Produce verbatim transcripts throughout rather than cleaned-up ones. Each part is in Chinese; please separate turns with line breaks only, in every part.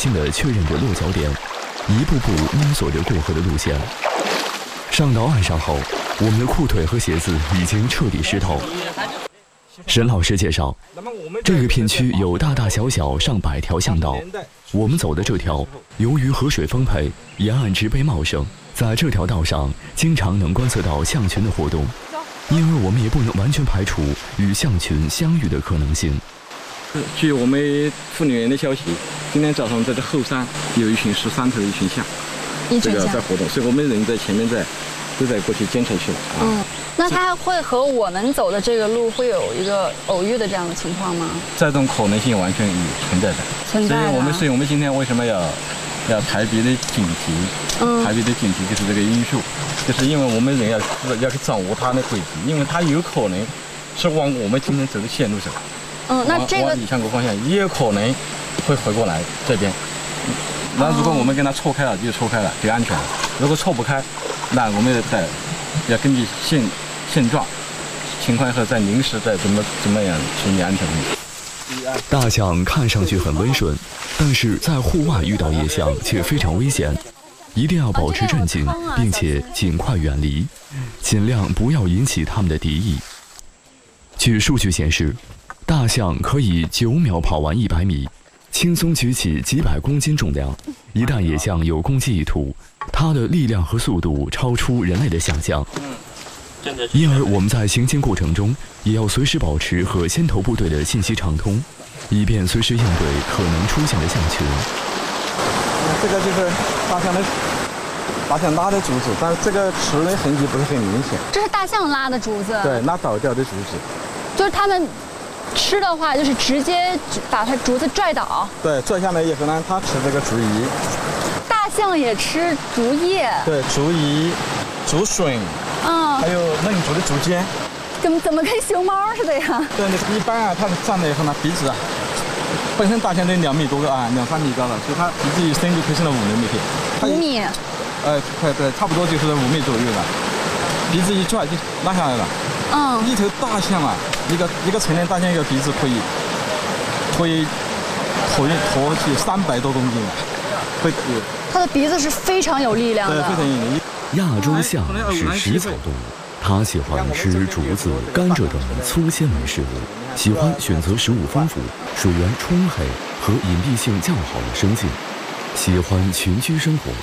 心地确认着落脚点，一步步摸索着过河的路线。上到岸上后，我们的裤腿和鞋子已经彻底湿透。沈老师介绍，这个片区有大大小小上百条巷道，我们走的这条，由于河水丰沛，沿岸植被茂盛，在这条道上经常能观测到象群的活动，因而我们也不能完全排除与象群相遇的可能性。
据我们妇女园的消息，今天早上在这后山有一群十三头的一群象，这个在活动，所以我们人在前面在都在过去监测去了。啊、
嗯，那它会和我们走的这个路会有一个偶遇的这样的情况吗？
这种可能性完全有存在的。
存在的。
所以我们所以我们今天为什么要要特别的警惕？嗯，特别的警惕就是这个因素，就是因为我们人要要去掌握它的轨迹，因为它有可能是往我们今天走的线路走。
嗯，那这个
往理想国方向也有可能会回过来这边。那如果我们跟它错开了，就错开了，就安全了。如果错不开，那我们得要根据现现状情况后再临时再怎么怎么样处理安全问题。
大象看上去很温顺，但是在户外遇到野象却非常危险，一定要保持镇静，并且尽快远离，尽量不要引起它们的敌意。据数据显示，大象可以九秒跑完一百米，轻松举起几百公斤重量。一旦野象有攻击意图，它的力量和速度超出人类的想象。因而我们在行进过程中，也要随时保持和先头部队的信息畅通，以便随时应对可能出现的象群。
这个就是大象的大象拉的竹子，但是这个吃的痕迹不是很明显。
这是大象拉的竹子？
对，拉倒掉的竹子。
就是他们吃的话，就是直接把它竹子拽倒。
对，拽下来以后呢，它吃这个竹叶。
大象也吃竹叶？
对，竹叶、竹笋，嗯，还有嫩竹的竹尖。
怎么怎么跟熊猫似的呀？
对，那一般啊，它站了以后呢，鼻子啊，本身大象都两米多个啊，两三米高了，所以它鼻子一伸就推升了五厘米。
五米？
呃，对对，差不多就是五米左右了。鼻子一拽就拉下来了。嗯，一头大象啊，一个一个成年大象一个鼻子可以推驮驮起三百多公斤了，会。
它的鼻子是非常有力量的。
对，非常有力。
亚洲象是食草动物，它喜欢吃竹子、甘蔗等粗纤维食物，喜欢选择食物丰富、水源充沛和隐蔽性较好的生境，喜欢群居生活。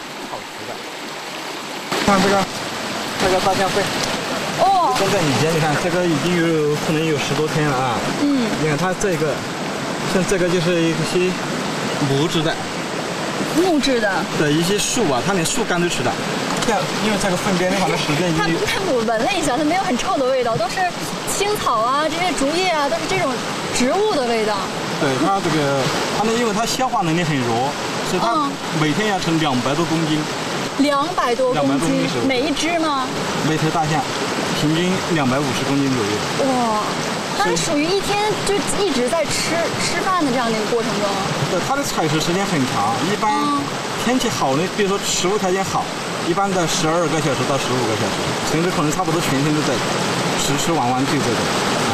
看这个，这个大象会。
哦，
现在以前你看这个已经有可能有十多天了啊。嗯。你看它这个，像这个就是一些木质的。
木质的。
对，一些树啊，它连树干都吃的。像因为这个粪便的话，它时间已经。
它它我闻了一下，它没有很臭的味道，都是青草啊，这些竹叶啊，都是这种植物的味道。
对它这个，它呢，因为它消化能力很弱，所以它每天要吃两百多公斤。
两百多公斤，每一只吗？
每头大象平均两百五十公斤左右。
哇，它是属于一天就一直在吃吃饭的这样的一个过程中。
对，它的采食时间很长，一般天气好的，比如说食物条件好，一般在十二个小时到十五个小时，甚至可能差不多全天都在吃吃玩玩就这种啊。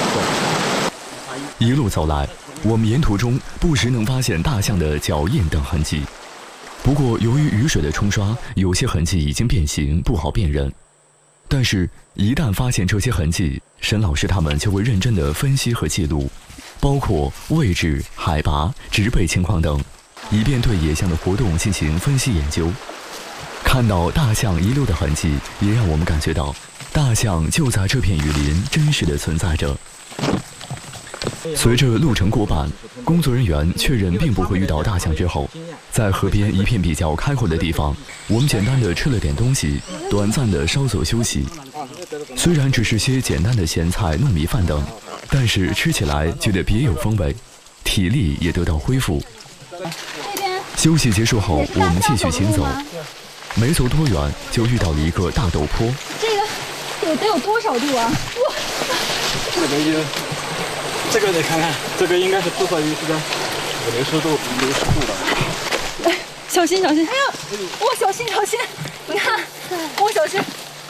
对。一路走来，我们沿途中不时能发现大象的脚印等痕迹。不过，由于雨水的冲刷，有些痕迹已经变形，不好辨认。但是，一旦发现这些痕迹，沈老师他们就会认真地分析和记录，包括位置、海拔、植被情况等，以便对野象的活动进行分析研究。看到大象遗留的痕迹，也让我们感觉到，大象就在这片雨林真实地存在着。随着路程过半，工作人员确认并不会遇到大象之后，在河边一片比较开阔的地方，我们简单的吃了点东西，短暂的稍作休息。虽然只是些简单的咸菜、糯米饭等，但是吃起来觉得别有风味，体力也得到恢复。休息结束后，我们继续行走，没走多远就遇到了一个大陡坡。
这个有得有多少度啊？哇！
这个有。这个得看看，这个应该是至少有是个五六十度、六十度的。
哎，小心小心！哎呀，哇，小心小心！你看，哇，小心！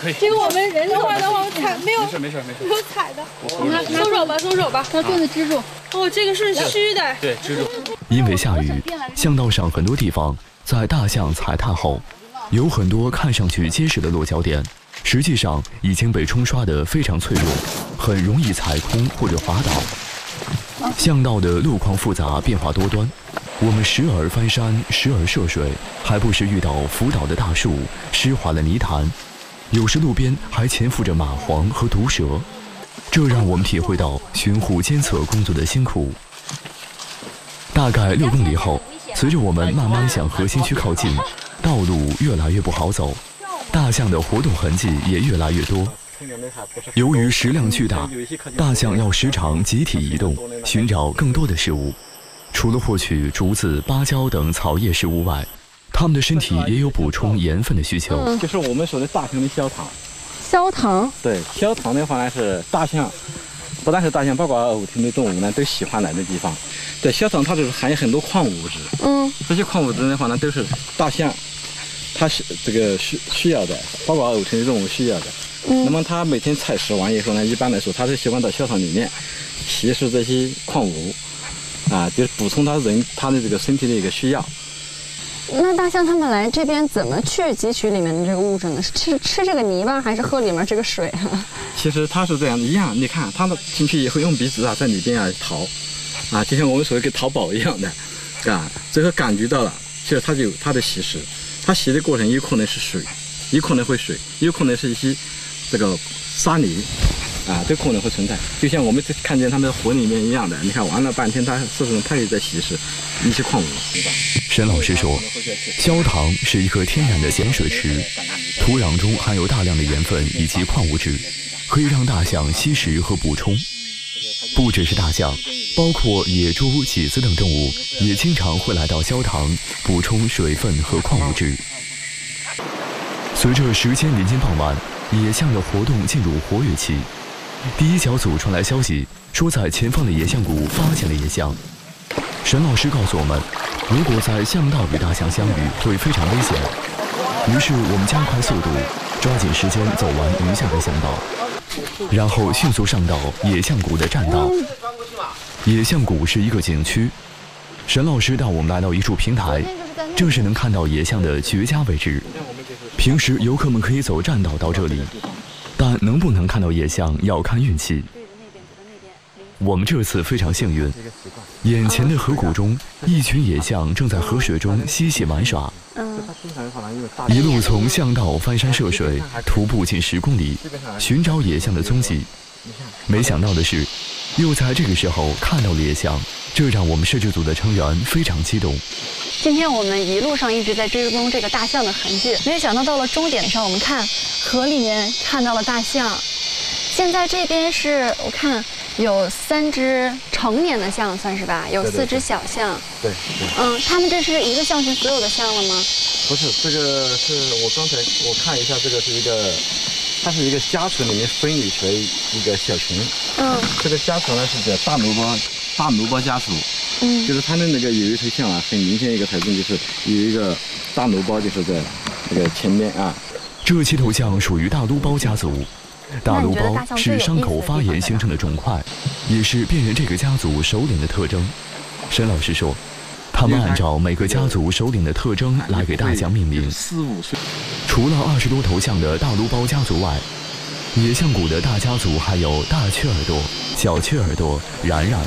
可以。
这个我们人等会儿等会儿踩没有，
没事没事没事，
没有踩的。松手吧，松手吧，
把棍子支住。
哦，这个是虚的。
对，支住。
因为下雨，巷道上很多地方在大象踩踏后，有很多看上去结实的落脚点，实际上已经被冲刷得非常脆弱，很容易踩空或者滑倒。巷道的路况复杂，变化多端，我们时而翻山，时而涉水，还不时遇到浮倒的大树、湿滑的泥潭，有时路边还潜伏着蚂蟥和毒蛇，这让我们体会到巡护监测工作的辛苦。大概六公里后，随着我们慢慢向核心区靠近，道路越来越不好走，大象的活动痕迹也越来越多。由于食量巨大，大象要时常集体移动，寻找更多的食物。除了获取竹子、芭蕉等草叶食物外，它们的身体也有补充盐分的需求。
就是我们说的大象的消糖。
消糖。
对，消糖的话呢是大象，不但是大象，包括偶蹄类动物呢都喜欢来的地方。对，消糖它就是含有很多矿物质。嗯。这些矿物质的话呢，都是大象它是这个需需要的，包括偶蹄类动物需要的。嗯。那么它每天采食完以后呢，一般来说它是喜欢到消糖里面吸食这些矿物，啊，就是补充它人它的这个身体的一个需要。
那大象它们来这边怎么去汲取里面的这个物质呢？是吃吃这个泥巴，还是喝里面这个水啊？
其实它是这样一样，你看它们进去以后用鼻子啊在里边啊逃，啊，就像我们所谓的淘宝一样的，啊，最后感觉到了，其实它就有它的吸食，它吸的过程有可能是水，有可能会水，有可能是一些这个沙泥。啊，这可能会存在，就像我们看见它们河里面一样的。你看玩了半天，它事实上它也在吸食一些矿物，对吧？
沈老师说，焦糖是一个天然的碱水池，土壤中含有大量的盐分以及矿物质，可以让大象吸食和补充。不只是大象，包括野猪、麂子等动物也经常会来到焦塘补充水分和矿物质。随着时间临近傍晚，野象的活动进入活跃期。第一小组传来消息，说在前方的野象谷发现了野象。沈老师告诉我们，如果在巷道与大象相遇，会非常危险。于是我们加快速度，抓紧时间走完余下的巷道，然后迅速上到野象谷的栈道。野象谷是一个景区，沈老师带我们来到一处平台，这是能看到野象的绝佳位置。平时游客们可以走栈道到这里。但能不能看到野象要看运气。我们这次非常幸运，眼前的河谷中，一群野象正在河水中嬉戏玩耍。一路从巷道翻山涉水，徒步近十公里，寻找野象的踪迹。没想到的是，又在这个时候看到了野象，这让我们摄制组的成员非常激动。
今天我们一路上一直在追踪这个大象的痕迹，没有想到到了终点上，我们看河里面看到了大象。现在这边是我看有三只成年的象，算是吧？有四只小象。
对对。
嗯，他们这是一个象群所有的象了吗？
不是，这个是我刚才我看一下，这个是一个，它是一个家族里面分离出来一个小群。嗯。这个家族呢是叫大萝卜大萝卜家族。嗯，就是它的那个有一头象啊，很明显一个特征就是有一个大脓包，就是在这个前面啊。
这七头象属于大撸包家族。大撸包是伤口发炎形成的肿块，也是辨认这个家族首领的特征。沈老师说，他们按照每个家族首领的特征来给大象命名。
四五岁。
除了二十多头象的大撸包家族外，野象谷的大家族还有大雀耳朵、小雀耳朵、然然。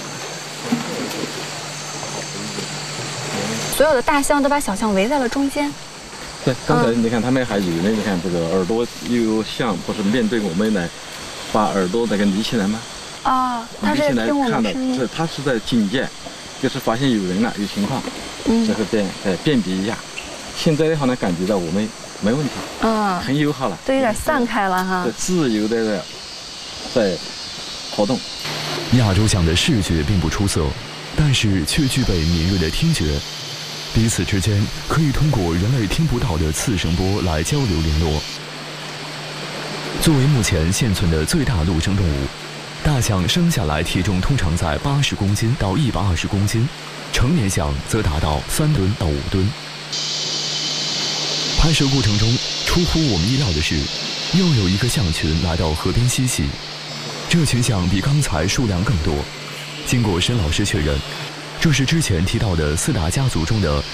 所有的大象都把小象围在了中间。
对，刚才你看他们还以为呢，你看这个耳朵有象，不是面对我们来把耳朵那个立起来吗？
啊，他是听我们声音。
是他是在警戒，就是发现有人了，有情况，嗯，就是辨呃辨别一下。现在的话呢，感觉到我们没问题，嗯，很友好了，
都有点散开了哈，
自由的在活动。
亚洲象的视觉并不出色，但是却具备敏锐的听觉。彼此之间可以通过人类听不到的次声波来交流联络。作为目前现存的最大陆生动物，大象生下来体重通常在八十公斤到一百二十公斤，成年象则达到三吨到五吨。拍摄过程中，出乎我们意料的是， 又有一个象群来到河边嬉戏。这群象比刚才数量更多。经过申老师确认，这是之前提到的四大家族中的